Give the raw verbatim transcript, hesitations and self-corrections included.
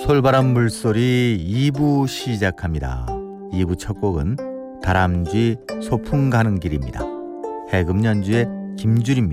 솔바람 물소리 이 부 시작합니다. 이 부 첫 곡은 다람쥐 소풍 가는 길입니다. 해금 연주의 김주리입니다.